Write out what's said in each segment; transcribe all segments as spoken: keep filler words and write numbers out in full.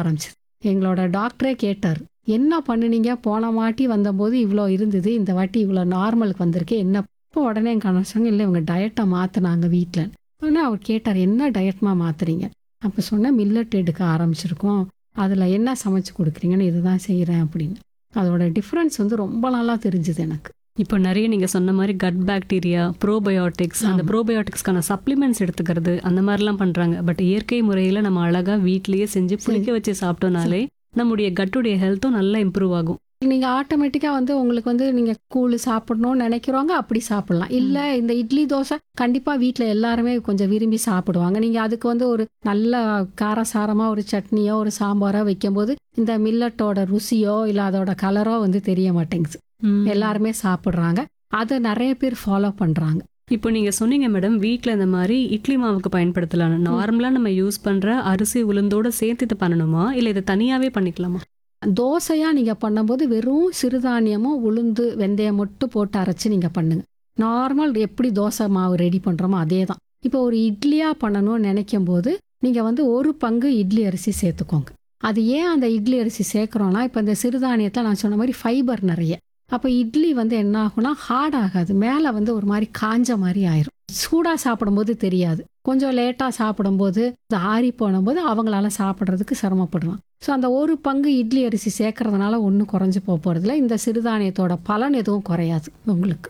ஆரம்பிச்சது. எங்களோட டாக்டரே கேட்டார், என்ன பண்ணுனீங்க? போன வாட்டி வந்தபோது இவ்வளோ இருந்தது, இந்த வாட்டி இவ்வளோ நார்மலுக்கு வந்திருக்கு என்ன? இப்போ உடனே என் கணவர் சொன்னாங்க, இல்லை இவங்க டயட்டை மாற்றினாங்க வீட்டில். உடனே அவர் கேட்டார், என்ன டயட்மா மாற்றுறீங்க? அப்போ சொன்னால் மில்லட் எடுக்க ஆரம்பிச்சிருக்கோம், அதில் என்ன சமைச்சு கொடுக்குறீங்கன்னு இதுதான் செய்கிறேன் அப்படின்னு. அதோட டிஃப்ரென்ஸ் வந்து ரொம்ப நாளாக தெரிஞ்சுது எனக்கு. இப்போ நிறைய நீங்கள் சொன்ன மாதிரி கட் பாக்டீரியா, ப்ரோபயோட்டிக்ஸ், அந்த ப்ரோபயோட்டிக்ஸ்க்கான சப்ளிமெண்ட்ஸ் எடுத்துக்கிறது அந்த மாதிரிலாம் பண்ணுறாங்க. பட் இயற்கை முறையில் நம்ம அழகாக வீட்லேயே செஞ்சு புளிக்க வச்சு சாப்பிட்டோம்னாலே நம்முடைய கட்டுடைய ஹெல்த்தும் நல்லா இம்ப்ரூவ் ஆகும். நீங்கள் ஆட்டோமேட்டிக்காக வந்து உங்களுக்கு வந்து நீங்கள் கூழ் சாப்பிடணும்னு நினைக்கிறவங்க அப்படி சாப்பிட்லாம். இல்லை இந்த இட்லி தோசை கண்டிப்பாக வீட்டில் எல்லாருமே கொஞ்சம் விரும்பி சாப்பிடுவாங்க. நீங்கள் அதுக்கு வந்து ஒரு நல்ல காரசாரமாக ஒரு சட்னியோ ஒரு சாம்பாரோ வைக்கும்போது இந்த மில்லட்டோட ருசியோ இல்லை அதோட கலரோ வந்து தெரிய மாட்டேங்குது. எல்லாருமே சாப்பிட்றாங்க, அதை நிறைய பேர் ஃபாலோ பண்ணுறாங்க. இப்போ நீங்கள் சொன்னீங்க மேடம், வீட்டில் இந்த மாதிரி இட்லி மாவுக்கு பயன்படுத்தலாம். நார்மலாக நம்ம யூஸ் பண்ணுற அரிசி உளுந்தோடு சேர்த்து இது பண்ணணுமா, இல்லை இதை தனியாகவே பண்ணிக்கலாமா? தோசையாக நீங்கள் பண்ணும்போது வெறும் சிறுதானியமும் உளுந்து வெந்தயம் மட்டும் போட்டு அரைச்சி நீங்கள் பண்ணுங்கள். நார்மல் எப்படி தோசை மாவு ரெடி பண்ணுறோமோ அதே தான். இப்போ ஒரு இட்லியாக பண்ணணும்னு நினைக்கும் போது நீங்கள் வந்து ஒரு பங்கு இட்லி அரிசி சேர்த்துக்கோங்க. அது ஏன் அந்த இட்லி அரிசி சேர்க்குறோன்னா, இப்போ இந்த சிறுதானியத்தில் நான் சொன்ன மாதிரி ஃபைபர் நிறைய. அப்போ இட்லி வந்து என்ன ஆகும்னா ஹார்ட் ஆகாது, மேலே வந்து ஒரு மாதிரி காஞ்ச மாதிரி ஆயிரும். சூடாக சாப்பிடும்போது தெரியாது, கொஞ்சம் லேட்டாக சாப்பிடும்போது இது ஆறி போனும்போது அவங்களால சாப்பிட்றதுக்கு சிரமப்படுவாங்க. ஸோ அந்த ஒரு பங்கு இட்லி அரிசி சேர்க்கறதுனால ஒன்றும் குறைஞ்சி போக போகிறதில்ல, இந்த சிறுதானியத்தோட பலன் எதுவும் குறையாது உங்களுக்கு.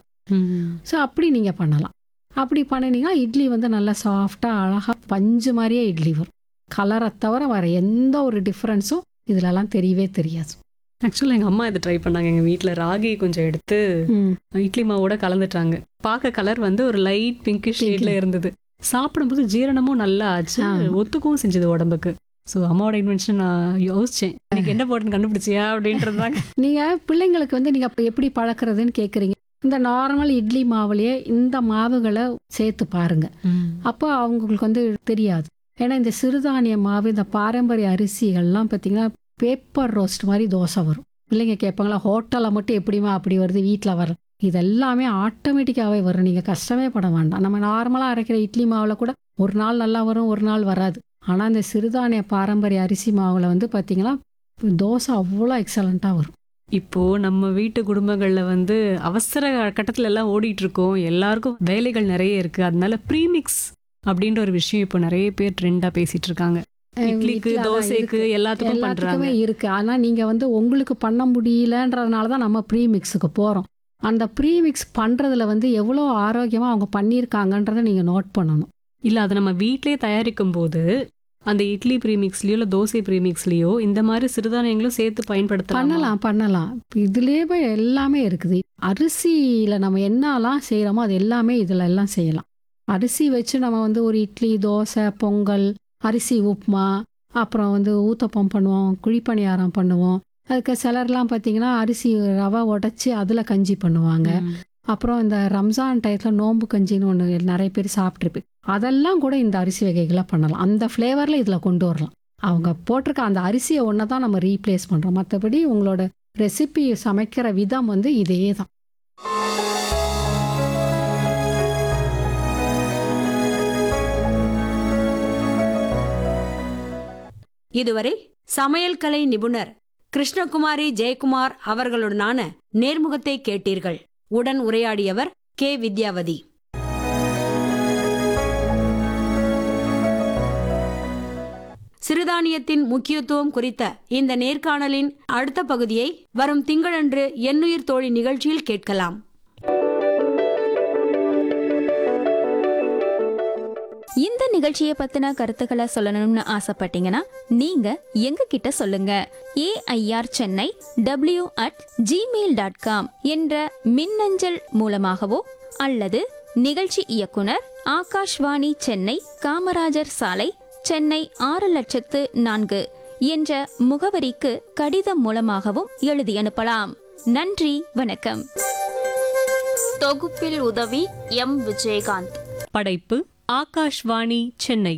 ஸோ அப்படி நீங்கள் பண்ணலாம். அப்படி பண்ணினீங்கன்னா இட்லி வந்து நல்லா சாஃப்டாக அழகாக பஞ்சு மாதிரியே இட்லி வரும். கலரை தவிர வேறு எந்த ஒரு டிஃப்ரென்ஸும் இதிலெல்லாம் தெரியவே தெரியாது. ஆக்சுவலாக எங்கள் அம்மா இதை ட்ரை பண்ணாங்க. எங்கள் வீட்டில் ராகி கொஞ்சம் எடுத்து இட்லி மாவோட கலந்துட்டாங்க. பார்க்க கலர் வந்து ஒரு லைட் பிங்கிஷ் ஷேட்ல இருந்தது. சாப்பிடும்போது ஜீரணமும் நல்லா ஆச்சு, ஒத்துக்கவும் செஞ்சது உடம்புக்கு. ஸோ அம்மாவோட இன்வென்ஷன் நான் யோசிச்சேன், எனக்கு என்ன போட்டுன்னு கண்டுபிடிச்சியா அப்படின்றதாங்க. நீங்கள் பிள்ளைங்களுக்கு வந்து நீங்கள் அப்போ எப்படி பழக்கிறதுன்னு கேட்குறீங்க. இந்த நார்மல் இட்லி மாவுலேயே இந்த மாவுகளை சேர்த்து பாருங்க, அப்போ அவங்களுக்கு வந்து தெரியாது. ஏன்னா இந்த சிறுதானிய மாவு, இந்த பாரம்பரிய அரிசிகள்லாம் பார்த்தீங்கன்னா பேப்பர் ரோஸ்ட் மாதிரி தோசை வரும். பிள்ளைங்க கேட்பாங்களா, ஹோட்டலில் மட்டும் எப்படிமா அப்படி வருது, வீட்டில் வர இதெல்லாமே ஆட்டோமேட்டிக்காகவே வரும், நீங்கள் கஷ்டமே பட வேண்டாம். நம்ம நார்மலாக அரைக்கிற இட்லி மாவில் கூட ஒரு நாள் நல்லா வரும், ஒரு நாள் வராது. ஆனால் இந்த சிறுதானிய பாரம்பரிய அரிசி மாவில் வந்து பார்த்தீங்கன்னா தோசை அவ்வளோ எக்ஸலண்ட்டாக வரும். இப்போது நம்ம வீட்டு குடும்பங்களில் வந்து அவசர கட்டத்தில் எல்லாம் ஓடிட்டு இருக்கோம், எல்லாருக்கும் வேலைகள் நிறைய இருக்குது. அதனால ப்ரீமிக்ஸ் அப்படின்ற ஒரு விஷயம் இப்போ நிறைய பேர் ட்ரெண்டாக பேசிகிட்டு இருக்காங்க. இட்லிக்கு, தோசைக்கு, எல்லாத்துக்கும் பண்றாங்க இருக்கு. ஆனா நீங்க வந்து உங்களுக்கு பண்ண முடியலன்றதுனால தான் நம்ம ப்ரீமிக்ஸுக்கு போறோம். அந்த ப்ரீமிக்ஸ் பண்றதுல வந்து எவ்வளோ ஆரோக்கியமா அவங்க பண்ணியிருக்காங்கன்றதை நீங்க நோட் பண்ணணும். இல்ல அதை நம்ம வீட்டிலேயே தயாரிக்கும் போது அந்த இட்லி ப்ரீமிக்ஸ்லயோ இல்லை தோசை ப்ரீமிக்ஸ்லயோ இந்த மாதிரி சிறுதானியங்களும் சேர்த்து பயன்படுத்த பண்ணலாம் பண்ணலாம் இதுலேயே போய் எல்லாமே இருக்குது. அரிசியில நம்ம என்னெல்லாம் செய்யறோமோ அது எல்லாமே இதுல எல்லாம் செய்யலாம். அரிசி வச்சு நம்ம வந்து ஒரு இட்லி, தோசை, பொங்கல், அரிசி உப்புமா, அப்புறம் வந்து ஊத்தப்பம் பண்ணுவோம், குழிப்பணியாரம் பண்ணுவோம். அதுக்கு சிலர்லாம் பார்த்தீங்கன்னா அரிசி ரவை உடச்சி அதில் கஞ்சி பண்ணுவாங்க. அப்புறம் இந்த ரம்ஜான் டயத்தில் நோம்பு கஞ்சின்னு ஒன்று நிறைய பேர் சாப்பிட்ருப்பேன். அதெல்லாம் கூட இந்த அரிசி வகைகளை பண்ணலாம். அந்த ஃப்ளேவரில் இதில் கொண்டு வரலாம். அவங்க போட்டிருக்க அந்த அரிசியை ஒன்று தான் நம்ம ரீப்ளேஸ் பண்ணுறோம். மற்றபடி உங்களோட ரெசிபி சமைக்கிற விதம் வந்து இதே தான். இதுவரை சமையல் கலை நிபுணர் கிருஷ்ணகுமாரி ஜெயக்குமார் அவர்களுடனான நேர்முகத்தை கேட்டீர்கள். உடன் உரையாடியவர் கே வித்யாவதி. சிறுதானியத்தின் முக்கியத்துவம் குறித்த இந்த நேர்காணலின் அடுத்த பகுதியை வரும் திங்களன்று எண்ணுயிர் தோழி நிகழ்ச்சியில் கேட்கலாம். இந்த நிகழ்ச்சியை பத்தின கருத்துக்களை சொல்லணும்னு ஆசைப்பட்டீங்கன்னா நீங்க எங்க கிட்ட சொல்லுங்க. AIR Chennai W at Gmail dot com என்ற மின்னஞ்சல் மூலமாகவோ அல்லது நிகழ்ச்சி இயக்குனர் ஆகாஷ்வாணி சென்னை, காமராஜர் சாலை, சென்னை ஆறு லட்சத்து நான்கு என்ற முகவரிக்கு கடிதம் மூலமாகவும் எழுதி அனுப்பலாம். நன்றி, வணக்கம். தொகுப்பில் உதவி எம் விஜயகாந்த். படைப்பு ஆகாஷ்வாணி சென்னை.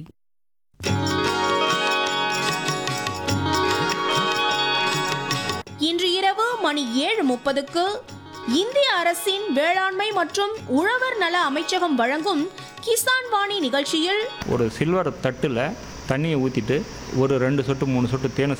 இன்று இரவு மணி ஏழு முப்பதுக்கு இந்திய அரசின் வேளாண்மை மற்றும் உழவர் நல அமைச்சகம் வழங்கும் கிசான் வாணி நிகழ்ச்சியில் ஒரு சில்வர் தட்டில் தண்ணியை ஊற்றிட்டு ஒரு ரெண்டு சொட்டு மூணு சொட்டு தேனை